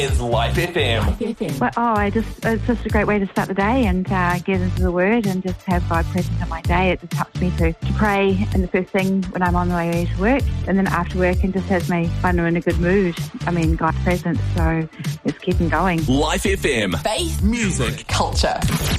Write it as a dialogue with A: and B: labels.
A: Is Life FM.
B: Well, it's just a great way to start the day and get into the Word and just have God present in my day. It just helps me to pray in the first thing when I'm on the way to work, and then after work, and just has me when I'm in a good mood. I mean, God's presence, so it's keeping going.
A: Life FM.
C: Faith,
A: music,
C: culture.